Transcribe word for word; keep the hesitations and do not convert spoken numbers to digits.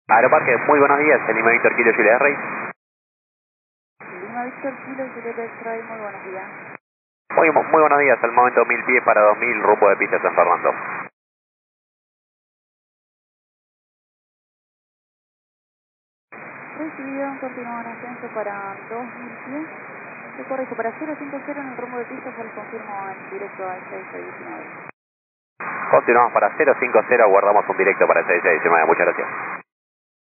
Aeroparque, muy buenos días, el Lima Víctor Kilo Juliet Rey. Lima Víctor Kilo Juliet X-Ray, muy buenos días. Muy, muy buenos días, al momento mil pies para dos mil, rumbo de pista San Fernando. Recibido, continúa en ascenso para dos mil pies. Se corrige para cero cinco cero en el rumbo de pista, se les confirmo en directo a seis seis diecinueve. Continuamos para cero cinco cero, guardamos un directo para seis seis diecinueve, muchas gracias.